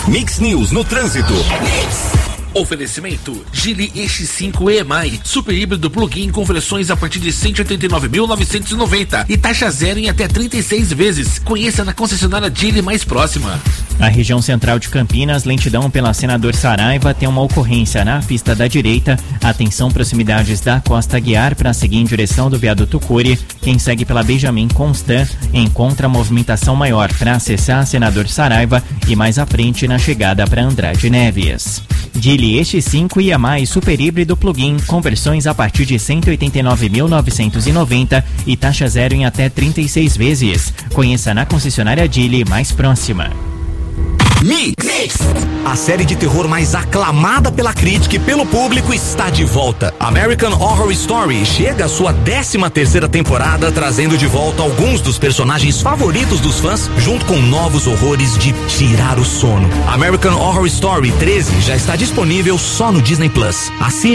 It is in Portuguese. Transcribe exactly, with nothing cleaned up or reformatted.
Mix News no trânsito. Oferecimento Geely E X cinco E M I, super híbrido plug-in com versões a partir de cento e oitenta e nove mil novecentos e noventa e taxa zero em até trinta e seis vezes. Conheça na concessionária Geely mais próxima. Na região central de Campinas, lentidão pela Senador Saraiva, tem uma ocorrência na pista da direita. Atenção, proximidades da Costa Guiar para seguir em direção do viaduto Cury. Quem segue pela Benjamin Constant encontra movimentação maior para acessar a Senador Saraiva e mais à frente na chegada para Andrade Neves. Geely E X cinco e M I super híbrido plug-in com versões a partir de cento e oitenta e nove mil novecentos e noventa e taxa zero em até trinta e seis vezes. Conheça na concessionária Geely mais próxima. Mix. A série de terror mais aclamada pela crítica e pelo público está de volta. American Horror Story chega à sua décima terceira temporada, trazendo de volta alguns dos personagens favoritos dos fãs, junto com novos horrores de tirar o sono. American Horror Story treze já está disponível só no Disney Plus. Assine